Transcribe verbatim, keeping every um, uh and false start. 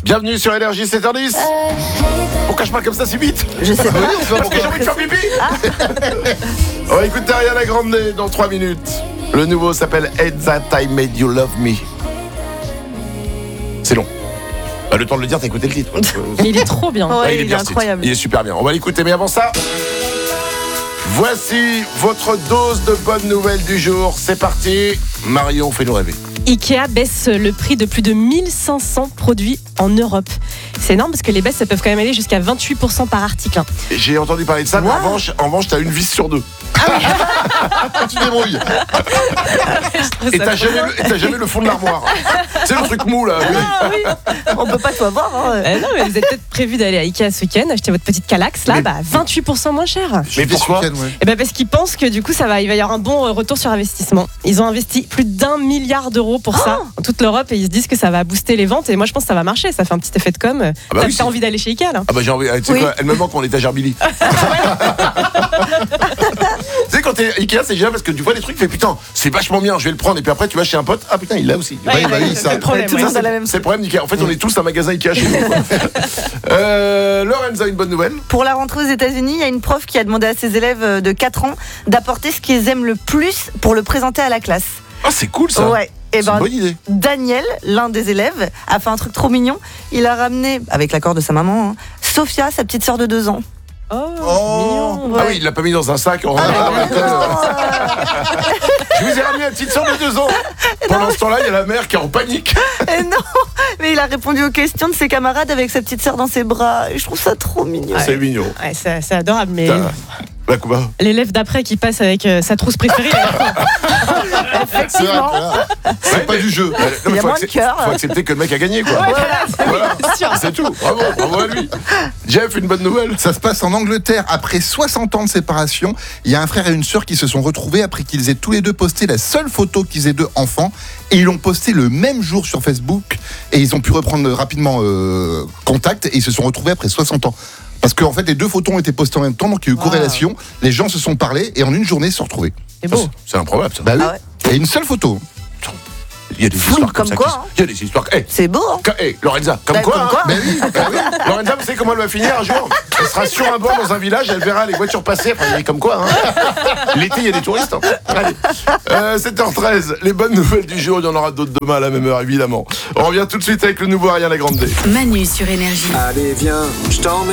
Bienvenue sur Énergie sept heures dix. Pourquoi je parle comme ça si vite? Je sais pas. Parce que j'ai envie de faire pipi. On va écouter Ariana Grande dans trois minutes. Le nouveau s'appelle At That I Made You Love Me. C'est long. Bah, le temps de le dire, t'as écouté le titre. Mais il est trop bien. Ouais, Ouais, il est bien, ce incroyable. titre. Il est super bien. On va l'écouter, mais avant ça, voici votre dose de bonnes nouvelles du jour. C'est parti. Marion, fais-nous rêver. Ikea baisse le prix de plus de mille cinq cents produits en Europe. C'est énorme parce que les baisses, ça peuvent quand même aller jusqu'à vingt-huit pour cent par article. Et j'ai entendu parler de ça, mais en revanche, en revanche, t'as une vis sur deux. Tu débrouilles. Et t'as jamais, le- et t'as jamais le fond de l'armoire. C'est le truc mou là. Oui. Ah oui, on peut pas tout avoir. Hein. Euh, non, mais vous êtes peut-être prévu d'aller à Ikea ce week-end, acheter votre petite Calax, là, Mais- bah vingt-huit pour cent moins cher. Mais pourquoi? Et ben parce qu'ils pensent que du coup ça va, il va y avoir un bon retour sur investissement. Ils ont investi plus d'un milliard d'euros pour ça en toute l'Europe et ils se disent que ça va booster les ventes. Et moi je pense que ça va marcher, ça fait un petit effet de com. bah T'as oui, t'as c'est- envie d'aller chez Ikea là? Ah bah j'ai envie, tu sais Oui. quoi, elle me manque mon étagère Billy. Tu sais quand t'es Ikea c'est génial parce que tu vois des trucs, tu fais putain c'est vachement bien, je vais le prendre et puis après tu vas chez un pote, ah putain il l'a aussi. Ouais, Ouais, bah ouais, oui, c'est ça. le problème, Tout le ouais. monde a la même. C'est le problème d'Ikea, en fait on est tous un magasin Ikea chez nous. quoi. euh, Lorenza, une bonne nouvelle. Pour la rentrée aux États-Unis, il y a une prof qui a demandé à ses élèves de quatre ans d'apporter ce qu'ils aiment le plus pour le présenter à la classe. Ah c'est cool ça. Ouais. Et C'est ben, une bonne idée. Daniel, l'un des élèves, a fait un truc trop mignon. Il a ramené, avec l'accord de sa maman, hein, Sophia, sa petite sœur de deux ans. Oh, Oh. mignon. Ah oui, il l'a pas mis dans un sac. En Ah, dans l'école. Je vous ai ramené une petite soeur de deux ans. Pendant ce temps-là, il y a la mère qui est en panique. Et non, mais il a répondu aux questions de ses camarades avec sa petite sœur dans ses bras. Et je trouve ça trop mignon. C'est mignon. Ouais, c'est c'est adorable, mais Putain. Bah quoi? l'élève d'après qui passe avec euh, sa trousse préférée. Effectivement. C'est pas du jeu. Il y a moins de cœur. Faut accepter que le mec a gagné quoi. Voilà. Voilà. C'est sûr. C'est tout. Bravo, bravo à lui. Jeff, une bonne nouvelle. Ça se passe en Angleterre. Après soixante ans de séparation, il y a un frère et une sœur qui se sont retrouvés après qu'ils aient tous les deux posté la seule photo qu'ils aient deux enfants. Et ils l'ont posté le même jour sur Facebook. Et ils ont pu reprendre rapidement euh, contact. Et ils se sont retrouvés après soixante ans. Parce qu'en fait, les deux photos ont été postées en même temps. Donc il y a eu Wow. corrélation. Les gens se sont parlé. Et en une journée, ils se sont retrouvés. C'est beau. C'est improbable ça. Bah oui. Ah ouais. Il y a une seule photo. Il y a des Fou, histoires comme, comme ça. quoi, qui- hein. Il y a des histoires. Eh, C'est beau, hein. Ka- eh, Lorenza, comme Bah, quoi, comme hein. quoi. Mais oui, bah oui. Lorenza, vous savez comment elle va finir un jour? Elle sera sur un bord dans un village, elle verra les voitures passer. Enfin, mais comme quoi, hein. L'été, il y a des touristes. Hein. Allez. Euh, sept heures treize, les bonnes nouvelles du jour. Il y en aura d'autres demain à la même heure, évidemment. On revient tout de suite avec le nouveau Ariana Grande. Manu sur Énergie. Allez, viens, je t'emmène.